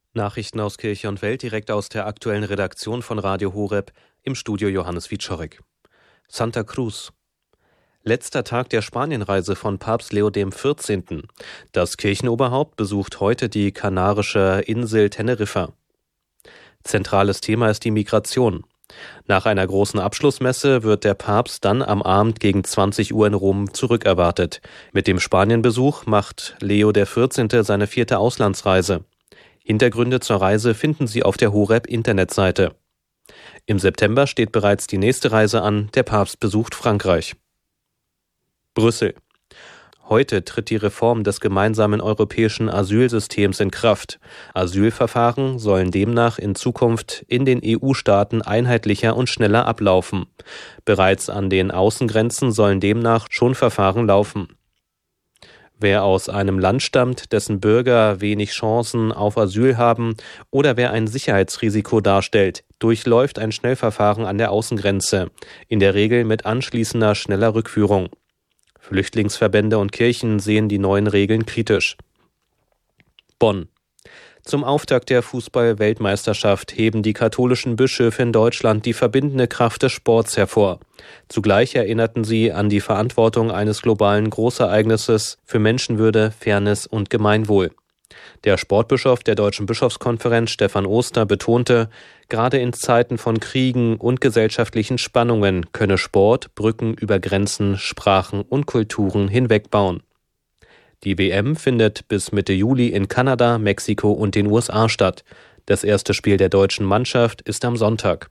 Nachrichten aus Kirche und Welt direkt aus der aktuellen Redaktion von Radio Horeb, im Studio Johannes Wieczorek. Santa Cruz. Letzter Tag der Spanienreise von Papst Leo XIV. Das Kirchenoberhaupt besucht heute die kanarische Insel Teneriffa. Zentrales Thema ist die Migration. Nach einer großen Abschlussmesse wird der Papst dann am Abend gegen 20 Uhr in Rom zurückerwartet. Mit dem Spanienbesuch macht Leo XIV. Seine 4. Auslandsreise. Hintergründe zur Reise finden Sie auf der Horeb-Internetseite. Im September steht bereits die nächste Reise an, der Papst besucht Frankreich. Brüssel. Heute tritt die Reform des gemeinsamen europäischen Asylsystems in Kraft. Asylverfahren sollen demnach in Zukunft in den EU-Staaten einheitlicher und schneller ablaufen. Bereits an den Außengrenzen sollen demnach schon Verfahren laufen. Wer aus einem Land stammt, dessen Bürger wenig Chancen auf Asyl haben oder wer ein Sicherheitsrisiko darstellt, durchläuft ein Schnellverfahren an der Außengrenze, in der Regel mit anschließender schneller Rückführung. Flüchtlingsverbände und Kirchen sehen die neuen Regeln kritisch. Bonn. Zum Auftakt der Fußball-Weltmeisterschaft heben die katholischen Bischöfe in Deutschland die verbindende Kraft des Sports hervor. Zugleich erinnerten sie an die Verantwortung eines globalen Großereignisses für Menschenwürde, Fairness und Gemeinwohl. Der Sportbischof der Deutschen Bischofskonferenz, Stefan Oster, betonte, gerade in Zeiten von Kriegen und gesellschaftlichen Spannungen könne Sport Brücken über Grenzen, Sprachen und Kulturen hinwegbauen. Die WM findet bis Mitte Juli in Kanada, Mexiko und den USA statt. Das erste Spiel der deutschen Mannschaft ist am Sonntag.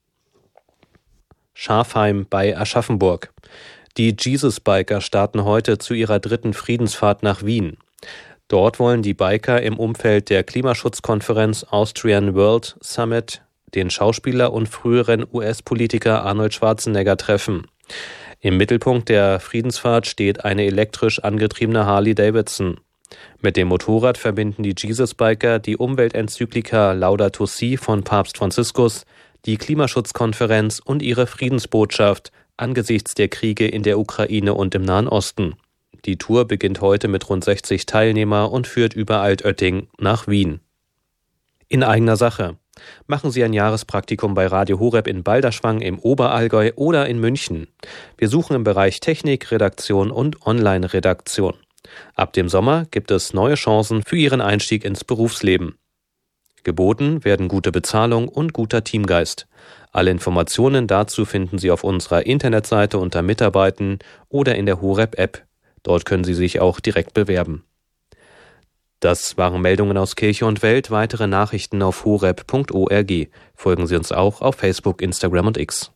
Schafheim bei Aschaffenburg. Die Jesus-Biker starten heute zu ihrer 3. Friedensfahrt nach Wien. Dort wollen die Biker im Umfeld der Klimaschutzkonferenz Austrian World Summit den Schauspieler und früheren US-Politiker Arnold Schwarzenegger treffen. Im Mittelpunkt der Friedensfahrt steht eine elektrisch angetriebene Harley-Davidson. Mit dem Motorrad verbinden die Jesus-Biker die Umweltenzyklika Laudato Si von Papst Franziskus, die Klimaschutzkonferenz und ihre Friedensbotschaft angesichts der Kriege in der Ukraine und im Nahen Osten. Die Tour beginnt heute mit rund 60 Teilnehmern und führt über Altötting nach Wien. In eigener Sache. Machen Sie ein Jahrespraktikum bei Radio Horeb in Balderschwang im Oberallgäu oder in München. Wir suchen im Bereich Technik, Redaktion und Online-Redaktion. Ab dem Sommer gibt es neue Chancen für Ihren Einstieg ins Berufsleben. Geboten werden gute Bezahlung und guter Teamgeist. Alle Informationen dazu finden Sie auf unserer Internetseite unter Mitarbeiten oder in der Horeb-App. Dort können Sie sich auch direkt bewerben. Das waren Meldungen aus Kirche und Welt. Weitere Nachrichten auf horeb.org. Folgen Sie uns auch auf Facebook, Instagram und X.